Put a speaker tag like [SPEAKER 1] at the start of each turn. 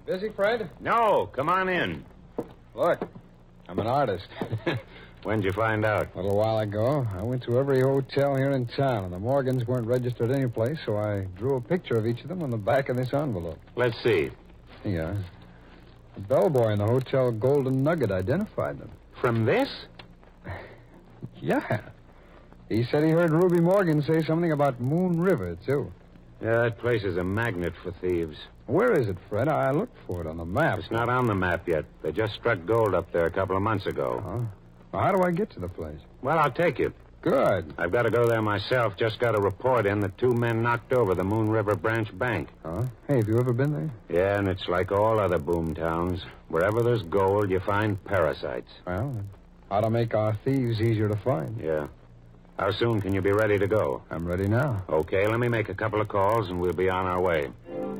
[SPEAKER 1] Busy, Fred?
[SPEAKER 2] No, come on in.
[SPEAKER 1] Look, I'm an artist.
[SPEAKER 2] When'd you find out?
[SPEAKER 1] A little while ago, I went to every hotel here in town, and the Morgans weren't registered anyplace, so I drew a picture of each of them on the back of this envelope.
[SPEAKER 2] Let's see.
[SPEAKER 1] Yeah. The bellboy in the Hotel Golden Nugget identified them.
[SPEAKER 2] From this?
[SPEAKER 1] Yeah. He said he heard Ruby Morgan say something about Moon River, too.
[SPEAKER 2] Yeah, that place is a magnet for thieves.
[SPEAKER 1] Where is it, Fred? I looked for it on the map.
[SPEAKER 2] It's not on the map yet. They just struck gold up there a couple of months ago.
[SPEAKER 1] Huh? Well, how do I get to the place?
[SPEAKER 2] Well, I'll take you.
[SPEAKER 1] Good.
[SPEAKER 2] I've got to go there myself. Just got a report in that 2 men knocked over the Moon River Branch Bank.
[SPEAKER 1] Huh? Hey, have you ever been there?
[SPEAKER 2] Yeah, and it's like all other boom towns. Wherever there's gold, you find parasites.
[SPEAKER 1] Well, then, how to make our thieves easier to find.
[SPEAKER 2] Yeah. How soon can you be ready to go?
[SPEAKER 1] I'm ready now.
[SPEAKER 2] Okay, let me make a couple of calls and we'll be on our way.